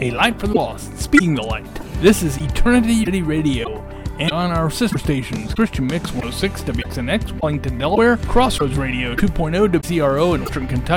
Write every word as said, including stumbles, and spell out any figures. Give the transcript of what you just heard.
a light for the lost, speaking the light. This is Eternity City Radio. And on our sister stations, Christian Mix one oh six W X N X, Wellington, Delaware, Crossroads Radio two point oh W C R O in Western Kentucky,